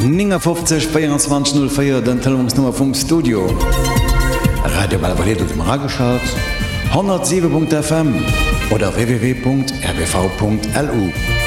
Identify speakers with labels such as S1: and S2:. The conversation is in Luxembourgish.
S1: 50 den Telefonsnummer vom Studio. Radio Valladolid dem Radioschalt 107.fm oder www.rbv.lu.